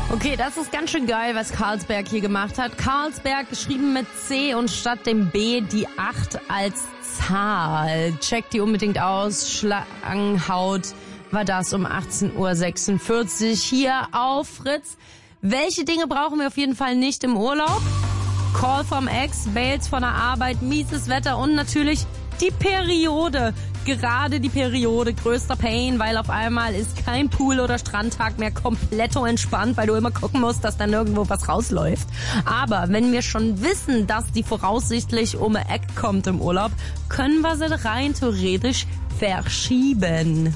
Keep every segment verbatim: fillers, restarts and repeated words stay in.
Okay, das ist ganz schön geil, was Carlsberg hier gemacht hat. Carlsberg geschrieben mit C und statt dem B die acht als Zahl. Checkt die unbedingt aus. Schlangenhaut war das um achtzehn Uhr sechsundvierzig hier auf Fritz. Welche Dinge brauchen wir auf jeden Fall nicht im Urlaub? Call vom Ex, Mails von der Arbeit, mieses Wetter und natürlich die Periode. Gerade die Periode, größter Pain, weil auf einmal ist kein Pool- oder Strandtag mehr komplett entspannt, weil du immer gucken musst, dass dann irgendwo was rausläuft. Aber wenn wir schon wissen, dass die voraussichtlich um die Ecke kommt im Urlaub, können wir sie rein theoretisch verschieben.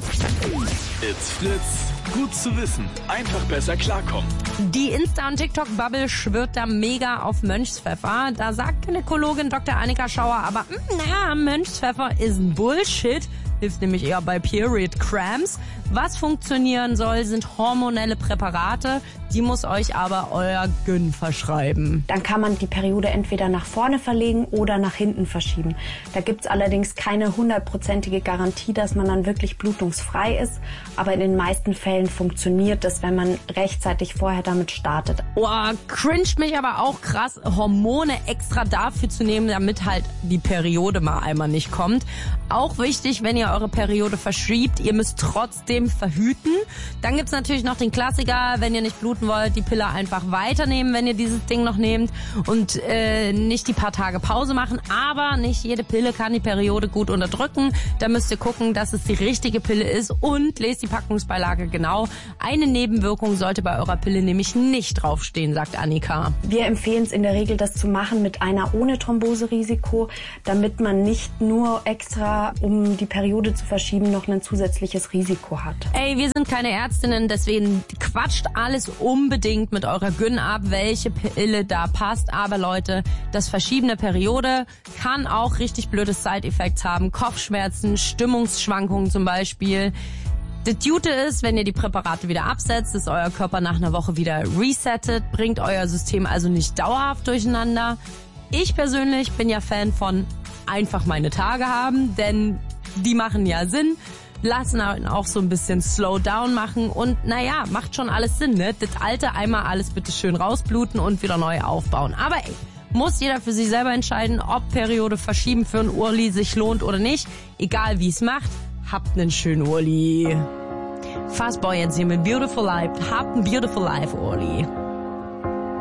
It's Fritz. Gut zu wissen. Einfach besser klarkommen. Die Insta- und TikTok-Bubble schwirrt da mega auf Mönchspfeffer. Da sagt Gynäkologin Doktor Annika Schauer aber, naja, Mönchspfeffer ist ein Bullshit. Hilft nämlich eher bei Period Cramps. Was funktionieren soll, sind hormonelle Präparate. Die muss euch aber euer Gyn verschreiben. Dann kann man die Periode entweder nach vorne verlegen oder nach hinten verschieben. Da gibt's allerdings keine hundertprozentige Garantie, dass man dann wirklich blutungsfrei ist. Aber in den meisten Fällen funktioniert das, wenn man rechtzeitig vorher damit startet. Oh, cringet mich aber auch krass, Hormone extra dafür zu nehmen, damit halt die Periode mal einmal nicht kommt. Auch wichtig, wenn ihr eure Periode verschiebt, ihr müsst trotzdem verhüten. Dann gibt's natürlich noch den Klassiker, wenn ihr nicht bluten wollt, die Pille einfach weiternehmen, wenn ihr dieses Ding noch nehmt und äh, nicht die paar Tage Pause machen. Aber nicht jede Pille kann die Periode gut unterdrücken. Da müsst ihr gucken, dass es die richtige Pille ist und lest die Packungsbeilage genau. Eine Nebenwirkung sollte bei eurer Pille nämlich nicht draufstehen, sagt Annika. Wir empfehlen es in der Regel, das zu machen mit einer ohne Thromboserisiko, damit man nicht nur extra, um die Periode zu verschieben, noch ein zusätzliches Risiko hat. Ey, wir sind keine Ärztinnen, deswegen quatscht alles unbedingt mit eurer Gyn ab, welche Pille da passt. Aber Leute, das Verschieben der Periode kann auch richtig blöde Side-Effects haben. Kopfschmerzen, Stimmungsschwankungen zum Beispiel. Das Gute ist, wenn ihr die Präparate wieder absetzt, ist euer Körper nach einer Woche wieder resettet, bringt euer System also nicht dauerhaft durcheinander. Ich persönlich bin ja Fan von einfach meine Tage haben, denn die machen ja Sinn, lassen auch so ein bisschen Slow Down machen und naja, macht schon alles Sinn, ne? Das alte einmal alles bitte schön rausbluten und wieder neu aufbauen. Aber ey, muss jeder für sich selber entscheiden, ob Periode verschieben für einen Urli sich lohnt oder nicht. Egal wie es macht, habt einen schönen Urli. Fastboy jetzt hier mit Beautiful Life. Habt ein Beautiful Life, Urli.